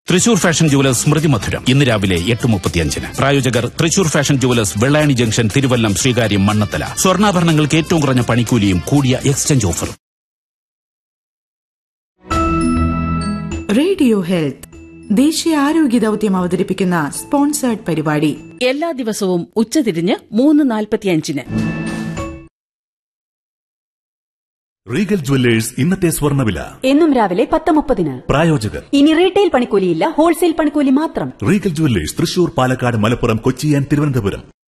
Thrissur fashion jewellers സ്മൃതി മധുരം ഇന്ന് രാവിലെ 8:35. പ്രായോജകർ Thrissur fashion jewellers Vellayani junction, Thiruvallam, Sreekaryam, Mannathala. സ്വർണ്ണാഭരണങ്ങൾക്ക് ഏറ്റവും കുറഞ്ഞ പണിക്കൂലിയും കൂടിയ എക്സ്ചേഞ്ച് ഓഫറും. റേഡിയോ ഹെൽത്ത് ദേശീയ ആരോഗ്യ ദൌത്യം അവതരിപ്പിക്കുന്ന സ്പോൺസേർഡ് പരിപാടി എല്ലാ ദിവസവും ഉച്ചതിരിഞ്ഞ് 3:45. റീഗൽ ജുവല്ലേഴ്സ് ഇന്നത്തെ സ്വർണ്ണവില എന്നും രാവിലെ 10:30. പ്രായോജകർ ഇനി റീറ്റെയിൽ പണിക്കൂലിയില്ല, ഹോൾസെയിൽ പണിക്കൂലി മാത്രം. Regal jewellers Thrissur, Palakkad, Malappuram, Kochi and Thiruvananthapuram.